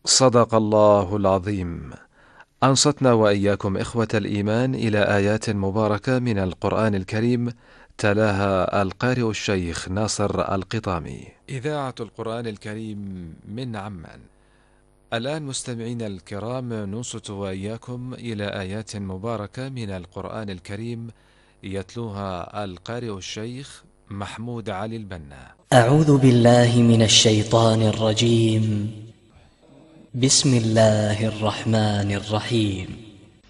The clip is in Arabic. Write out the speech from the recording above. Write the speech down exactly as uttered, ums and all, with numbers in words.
صدق الله العظيم. أنصتنا وإياكم إخوة الإيمان إلى آيات مباركة من القرآن الكريم، تلاها القارئ الشيخ ناصر القطامي. إذاعة القرآن الكريم من عمان. الآن مستمعين الكرام، ننصت وإياكم إلى آيات مباركة من القرآن الكريم يتلوها القارئ الشيخ محمود علي البنا. أعوذ بالله من الشيطان الرجيم. بسم الله الرحمن الرحيم.